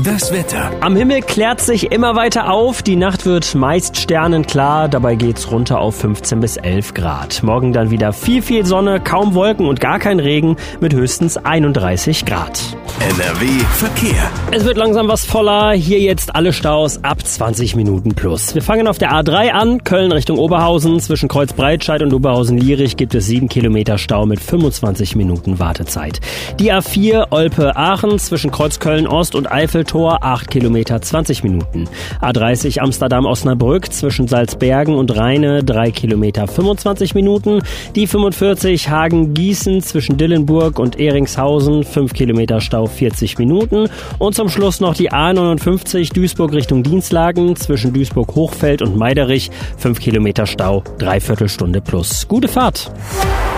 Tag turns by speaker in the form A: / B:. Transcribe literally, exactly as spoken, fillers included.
A: Das Wetter.
B: Am Himmel klärt sich immer weiter auf. Die Nacht wird meist sternenklar. Dabei geht's runter auf fünfzehn bis elf Grad. Morgen dann wieder viel, viel Sonne, kaum Wolken und gar kein Regen mit höchstens einunddreißig Grad.
A: N R W Verkehr.
B: Es wird langsam was voller. Hier jetzt alle Staus ab zwanzig Minuten plus. Wir fangen auf der A drei an. Köln Richtung Oberhausen. Zwischen Kreuzbreitscheid und Oberhausen-Lierich gibt es sieben Kilometer Stau mit fünfundzwanzig Minuten Wartezeit. Die A vier Olpe-Aachen zwischen Kreuzköln Ost und Eiffeltor acht Kilometer zwanzig Minuten. A dreißig Amsterdam-Osnabrück zwischen Salzbergen und Rheine drei Kilometer fünfundzwanzig Minuten. Die fünfundvierzig Hagen-Gießen zwischen Dillenburg und Eringshausen fünf Kilometer Stau vierzig Minuten. Und zum Schluss noch die A neunundfünfzig Duisburg Richtung Dienstlagen zwischen Duisburg-Hochfeld und Meiderich fünf Kilometer Stau, dreiviertel Stunde plus. Gute Fahrt!